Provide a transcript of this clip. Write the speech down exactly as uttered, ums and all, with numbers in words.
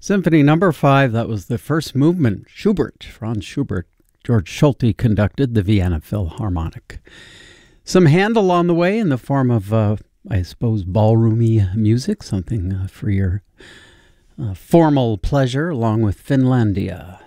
Symphony number five, that was the first movement. Schubert, Franz Schubert. George Solti conducted the Vienna Philharmonic. Some Handel on the way in the form of, uh, I suppose, ballroomy music, something uh, for your uh, formal pleasure, along with Finlandia.